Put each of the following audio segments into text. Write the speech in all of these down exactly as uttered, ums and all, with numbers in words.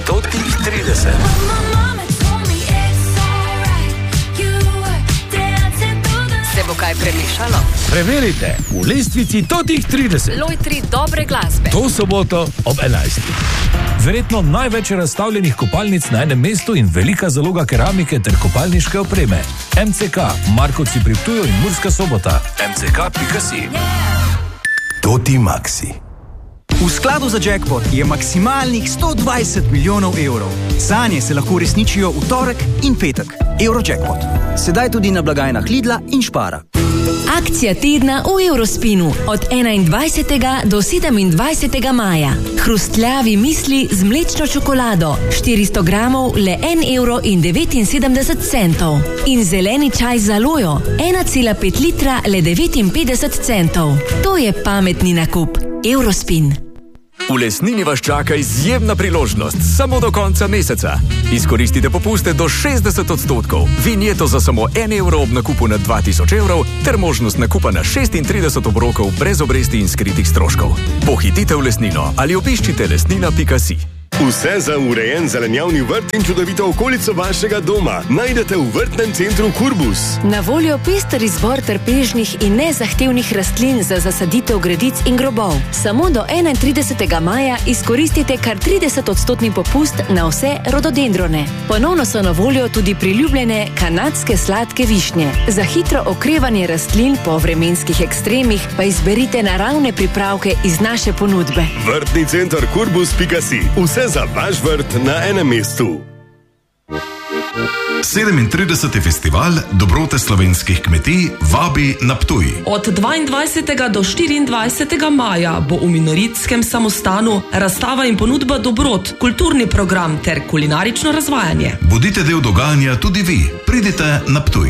sto trideset. Se bo kaj premešalo? Preverite v lestvici sto trideset. Lojtri dobre glasbe. To soboto ob enajstih. Verjetno največ razstavljenih kopalnic na enem mestu in velika zaloga keramike ter kopalniške opreme. M C K, Markovci pri Ptuju in Murska Sobota. M C K pika si. Toti Maxi. V skladu za jackpot je maksimalnih sto dvajset milijonov evrov. Sanje se lahko uresničijo v torek in petek. Eurojackpot. Sedaj tudi na blagajnah Lidla in Spara. Akcija tedna v Eurospinu od enaindvajsetega do sedemindvajsetega maja. Hrustljavi misli z mlečno čokolado, štiristo gramov le en evro in devetinsedemdeset centov. In zeleni čaj z alojo, ena cela pet litra le devetinpetdeset centov. To je pametni nakup. Eurospin. V Lesnini vas čaka izjemna priložnost samo do konca meseca. Izkoristite popuste do šestdeset odstotkov, vinjeto za samo en evro ob nakupu na dva tisoč evrov ter možnost nakupa na šestintrideset obrokov brez obresti in skritih stroškov. Pohitite v Lesnino ali obiščite lesnina pika si. Vse za urejen zelenjavni vrt in čudovito okolico vašega doma najdete v vrtnem centru Kurbus. Na voljo pester izbor trpežnih in nezahtevnih rastlin za zasaditev gredic in grobov. Samo do enaintridesetega maja izkoristite kar trideset odstotni popust na vse rododendrone. Ponovno so na voljo tudi priljubljene kanadske sladke višnje. Za hitro okrevanje rastlin po vremenskih ekstremih pa izberite naravne pripravke iz naše ponudbe. Vrtni center Kurbus pika si. Vse za vaš vrt na enem mestu. sedemintrideseti festival dobrote slovenskih kmetij vabi na Ptuj. Od dvaindvajsetega do štiriindvajsetega maja bo v Minoritskem samostanu razstava in ponudba dobrot, kulturni program ter kulinarično razvajanje. Bodite del dogajanja tudi vi. Pridite na Ptuj.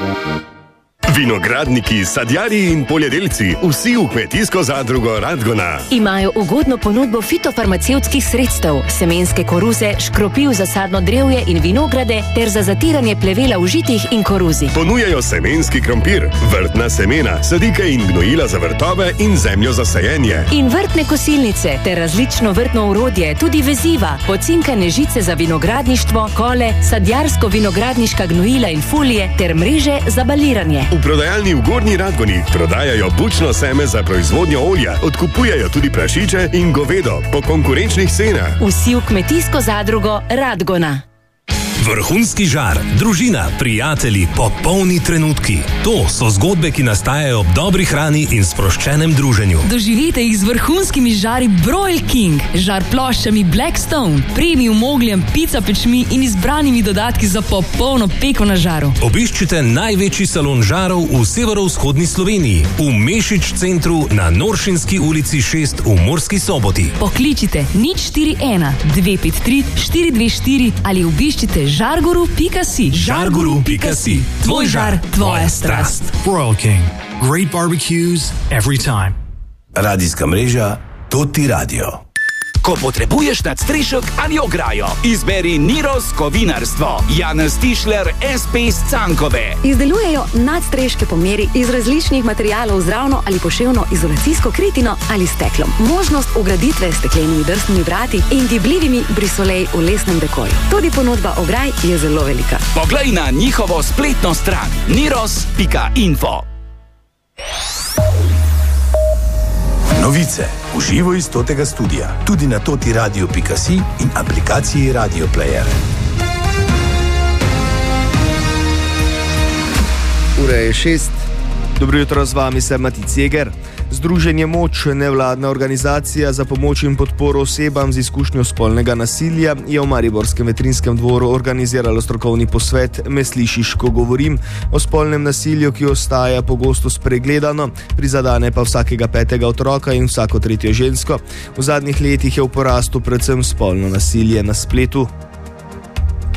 Vinogradniki, sadjarji in poljedelci, vsi v kmetijsko zadrugo Radgona. Imajo ugodno ponudbo fitofarmacevtskih sredstev, semenske koruze, škropiv za sadno drevje in vinograde ter za zatiranje plevela v žitih in koruzi. Ponujajo semenski krompir, vrtna semena, sadike in gnojila za vrtove in zemljo za sajenje. In vrtne kosilnice ter različno vrtno orodje, tudi veziva, pocinkane žice za vinogradništvo, kole, sadjarsko-vinogradniška gnojila in folije ter mreže za baliranje. V prodajalni v Gornji Radgoni prodajajo bučno seme za proizvodnjo olja, odkupujajo tudi prašiče in govedo po konkurenčnih cenah. Vsi v kmetijsko zadrugo Radgona. Vrhunski žar, družina, prijatelji, popolni trenutki. To so zgodbe, ki nastajajo ob dobri hrani in sproščenem druženju. Doživite jih z vrhunskimi žari Broil King, žar ploščami Blackstone, premium ogljem, pizza pečmi in izbranimi dodatki za popolno peko na žaru. Obiščite največji salon žarov v severovzhodni Sloveniji, v Mešič centru na Noršinski ulici šest v Murski Soboti. Pokličite nič štiri ena dve pet tri štiri dve štiri ali obiščite žarguru pika si. žarguru pika si. Tvoj žar, tvoja strast. Broil King. Great barbecues every time. Radijska mreža Toti Radio. Ko potrebuješ nadstrešek ali ograjo, izberi Niros Kovinarstvo. Janez Tišler, es pe iz Cankove. Izdelujejo nadstreške po meri iz različnih materialov z ravno ali poševno izolacijsko kritino ali steklom. Možnost ugraditve s steklenimi drsnimi vrati in gibljivimi brisolej v lesnem dekoju. Tudi ponudba ograj je zelo velika. Poglej na njihovo spletno stran niros pika info. Novice v živo iz Totega studia, tudi na toti radio pika si in aplikaciji Radio Player. Ura je šest. Dobro jutro, z vami sem Matic Jeger. Združenje Moč, nevladna organizacija za pomoč in podporo osebam z izkušnjo spolnega nasilja, je v Mariborskem veterinskem dvoru organiziralo strokovni posvet Me slišiš, ko govorim, o spolnem nasilju, ki ostaja pogosto spregledano, prizadene pa vsakega petega otroka in vsako tretjo žensko. V zadnjih letih je v porastu predvsem spolno nasilje na spletu.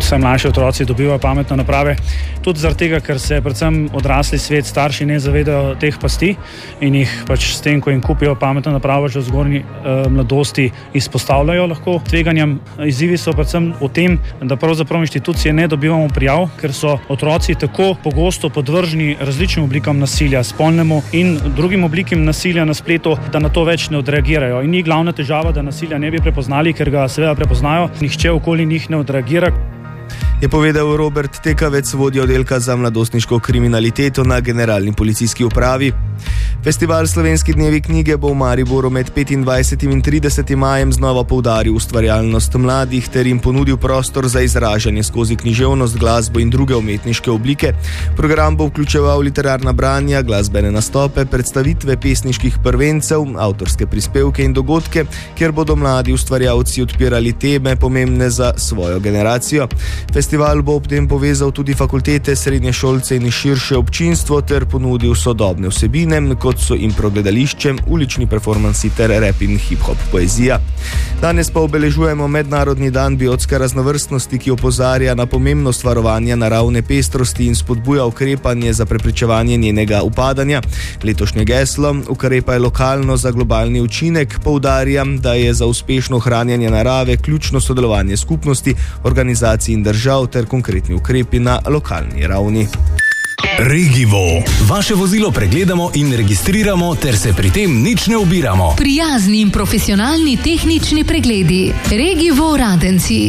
vse mlajši otroci dobivajo pametne naprave. Tudi zaradi tega, ker se predvsem odrasli svet, starši ne zavedajo teh pasti in jih pač s tem, ko jim kupijo pametno napravo, že v zgornji eh, mladosti izpostavljajo lahko tveganjem. Izzivi so predvsem v tem, da pravzaprav inštitucije ne dobivamo prijav, ker so otroci tako pogosto podvrženi različnim oblikam nasilja, spolnemu in drugim oblikam nasilja na spletu, da na to več ne odreagirajo. In ni glavna težava, da nasilja ne bi prepoznali, ker ga seveda prepoznajo, nihče okoli njih ne odreagira. Je povedal Robert Tekavec, vodja oddelka za mladostniško kriminaliteto na Generalni policijski upravi. Festival Slovenski dnevi knjige bo v Mariboru med petindvajsetim in tridesetim majem znova poudaril ustvarjalnost mladih ter jim ponudil prostor za izražanje skozi književnost, glasbo in druge umetniške oblike. Program bo vključeval literarna branja, glasbene nastope, predstavitve pesniških prvencev, avtorske prispevke in dogodke, kjer bodo mladi ustvarjalci odpirali teme pomembne za svojo generacijo. Festival bo ob tem povezal tudi fakultete, srednje šolce in širše občinstvo ter ponudil sodobne vsebine, kot so impro-gledališče, ulični performansi ter rap in hip-hop poezija. Danes pa obeležujemo Mednarodni dan biotske raznovrstnosti, ki opozarja na pomembnost varovanja naravne pestrosti in spodbuja ukrepanje za preprečevanje njenega upadanja. Letošnje geslo Ukrepaj lokalno za globalni učinek poudarja, da je za uspešno ohranjanje narave ključno sodelovanje skupnosti, organizacij in držav ter konkretni ukrepi na lokalni ravni. Regivo. Vaše vozilo pregledamo in registriramo, ter se pri tem nič ne ubiramo. Prijazni in profesionalni tehnični pregledi. Regivo Radenci.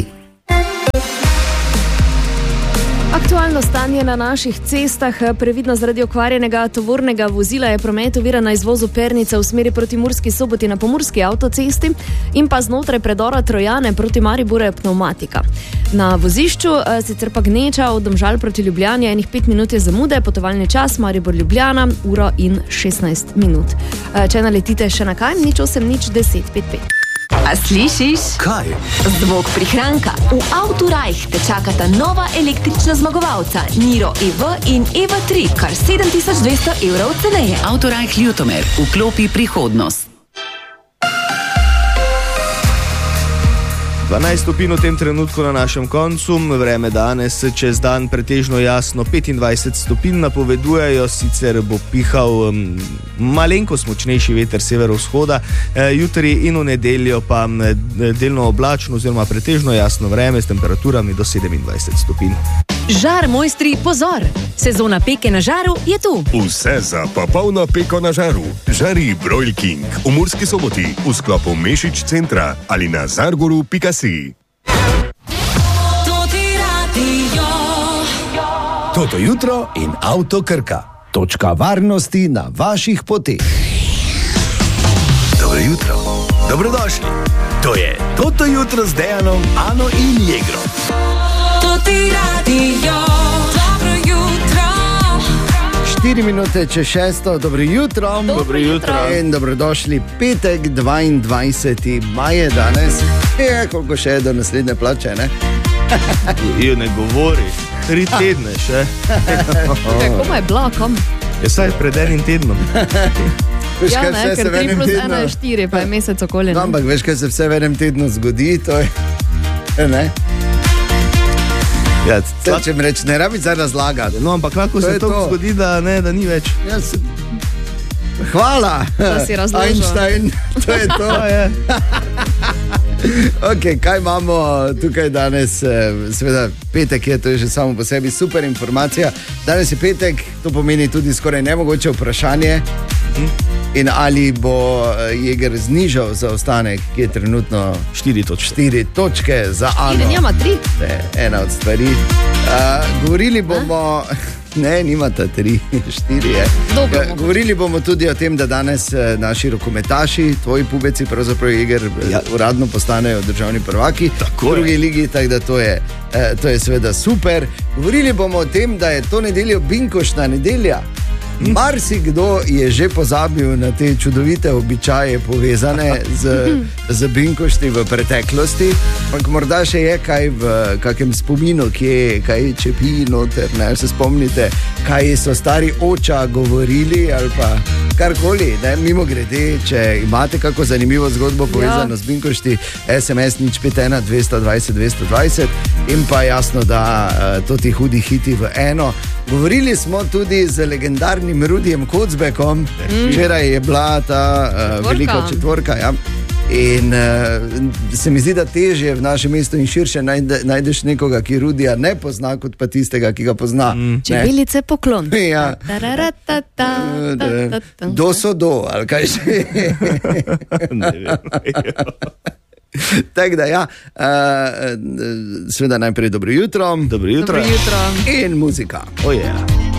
Aktualno stanje na naših cestah, previdno zaradi okvarjenega tovornega vozila, je promet ovira na izvozu Pernica v smeri proti Murski Soboti na Pomurski avtocesti in pa znotraj predora Trojane proti Mariboru je pneumatika. Na vozišču sicer pa gneča od Domžal proti Ljubljani, enih pet minut je zamude, potovalni čas Maribor-Ljubljana, uro in šestnajst minut. Če naletite še na kaj, nič osem, nič deset, pet, pet. A slišiš? Kaj? Zvok prihranka. V Autorajh te čakata nova električna zmagovalca Niro E V in E V tri, kar sedem tisoč dvesto evrov ceneje. Autorajh Ljutomer, vklopi prihodnost. dvanajst stopinj v tem trenutku na našem koncu, vreme danes čez dan pretežno jasno, petindvajset stopinj napovedujejo, sicer bo pihal um, malenkost močnejši veter severovzhoda, e, jutri in v nedeljo pa delno oblačno oziroma pretežno jasno vreme s temperaturami do sedemindvajset stopinj. Žar mojstri, pozor! Sezona peke na žaru je tu. Vse za popolno peko na žaru. Žari Broil King v Murski Soboti v sklopu Mešič centra ali na zargoru pika si. Toto jutro in Avto Krka. Točka varnosti na vaših poteh. Dobro jutro. Dobrodošli. To je Toto jutro z Dejanom, Ano in Jegro. štiri minute čez šesto, dobro jutro. Dobro jutro. In dobrodošli petek, dvaindvajseti maj danes. Je, koliko še je do naslednje plače, ne? Jo, ne govori. Tri tedne še. Kako je bilo, kom? Je saj pred enim tednom. Veš, Ja, kaj ne, vse se ker v tri enem plus tednu- ena je štiri, pa je mesec okoli. No, ampak veš, kaj se vse v enem tednu zgodi, to je... Ne? Ja, to, če mi reč, ne rabi zdaj razlagati. No, ampak lahko To se je to to. zgodi, da, ne, da ni več. Ja, se... Hvala, Da si razložil. Einstein, to je to. To je. Ok, kaj imamo tukaj danes? Eh, Seveda, petek je, to je že samo po sebi super informacija. Danes je petek, to pomeni tudi skoraj nemogoče vprašanje. In ali bo eh, Jeger znižal zaostanek, ki je trenutno štiri točke, štiri točke za Ano. Štiri, njama tri. To je ena od stvari. Uh, govorili bomo... Ne, nimata tri, štiri je. Dobro. Ga- Govorili bomo tudi o tem, da danes eh, naši rokometaši, tvoji pubeci, pravzaprav Jeger, ja. uradno postanejo državni prvaki Tako v je. drugi ligi, tako da to je, eh, to je seveda super. Govorili bomo o tem, da je to nedeljo binkošna nedelja. Marsikdo je že pozabil na te čudovite običaje povezane z, z binkošti v preteklosti, ampak morda še je kaj v kakem spominu, kje kaj čepi noter, ne, se spomnite, kaj so stari oča govorili ali pa karkoli, ne, mimo grede, če imate kako zanimivo zgodbo povezano ja. z binkošti, S M S nič pet ena dvesto dvajset dvesto dvajset in pa jasno, da uh, to ti hudi hiti v eno. Govorili smo tudi z legendarnim Rudijem Kocbekom, mm. včeraj je bila ta uh, velika četvorka. Ja. In uh, se mi zdi, da težje v našem mestu in širše najde, najdeš nekoga, ki Rudija ne pozna, kot pa tistega, ki ga pozna. Mm. Čebelice poklon. Ja. Do so do, ali kaj še. Ne vem. Tako da, ja, uh, seveda najprej dobro jutro. Dobro jutro. Dobro jutro. In muzika. Oh, yeah.